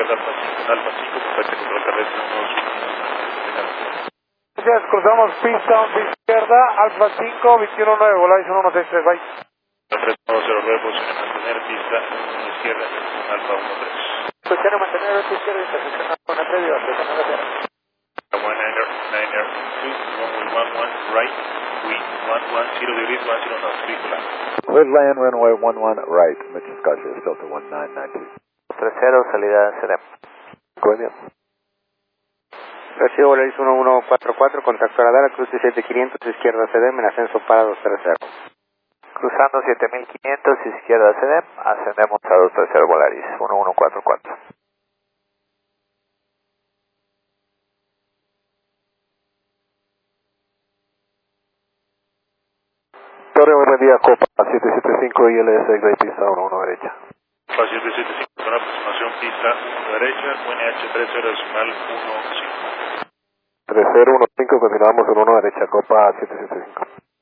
izquierda, Alfa 5, contacto control terrestre 125. Gracias, cruzamos pista izquierda, Alfa 5, 219, Volaris 1163, bye. 390, posición mantener pista izquierda, Alfa 13. Posición mantener pista izquierda, intersección con la previa, One niner, 2, right, wind 10 degrees, 10 knots, vehícula. Cleared land, runway 11 right, Mitchell Scotia, Delta 1992. 30, salida CDM. Coño. Recibo Volaris 1144, contacto a radar, cruce 7500, izquierda CDM, en ascenso para 230. Cruzando 7500, izquierda CDM, ascendemos a 230 Volaris, 1144. Torre, buen día, Copa 775 ILS, Great Pista 11 derecha. Copa 775, con aproximación pista 1 derecha, UNH 30 decimal 15. 3015, continuamos en 1 derecha, Copa 775.